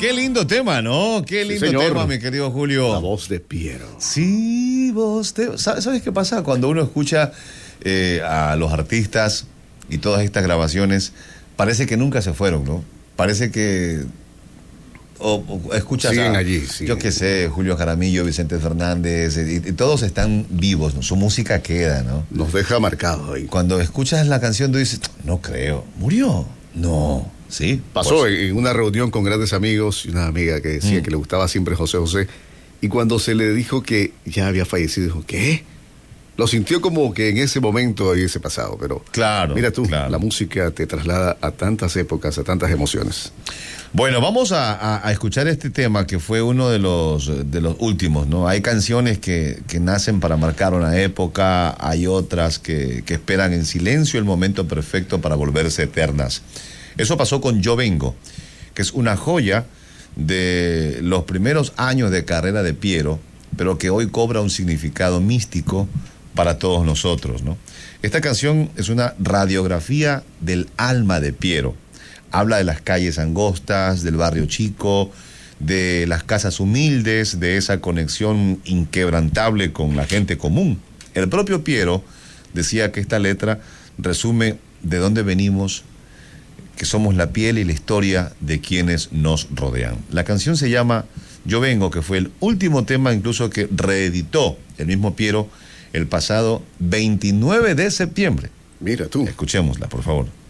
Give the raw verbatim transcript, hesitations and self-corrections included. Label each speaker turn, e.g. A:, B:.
A: Qué lindo tema, ¿no? Qué lindo
B: sí,
A: tema, mi querido Julio.
B: La voz de Piero.
A: Sí, voz de... ¿Sabes qué pasa? Cuando uno escucha eh, a los artistas y todas estas grabaciones, parece que nunca se fueron, ¿no? Parece que... O, o escuchas
B: siguen
A: a,
B: allí, siguen.
A: Yo qué sé, Julio Jaramillo, Vicente Fernández, y, y todos están vivos, ¿no? Su música queda, ¿no?
B: Nos deja marcado ahí.
A: Cuando escuchas la canción, tú dices, no creo, ¿murió? No, sí.
B: Pasó
A: pues,
B: en una reunión con grandes amigos y una amiga que decía mm. que le gustaba siempre José José, y cuando se le dijo que ya había fallecido, dijo, ¿qué? Lo sintió como que en ese momento hubiese pasado, pero
A: claro,
B: mira tú,
A: claro.
B: La música te traslada a tantas épocas, a tantas emociones.
A: Bueno, vamos a, a, a escuchar este tema que fue uno de los, de los últimos, ¿no? Hay canciones que, que nacen para marcar una época, hay otras que, que esperan en silencio el momento perfecto para volverse eternas. Eso pasó con Yo Vengo, que es una joya de los primeros años de carrera de Piero, pero que hoy cobra un significado místico para todos nosotros, ¿no? Esta canción es una radiografía del alma de Piero. Habla de las calles angostas, del barrio chico, de las casas humildes, de esa conexión inquebrantable con la gente común. El propio Piero decía que esta letra resume de dónde venimos, que somos la piel y la historia de quienes nos rodean. La canción se llama Yo Vengo, que fue el último tema incluso que reeditó el mismo Piero el pasado veintinueve de septiembre.
B: Mira tú.
A: Escuchémosla, por favor.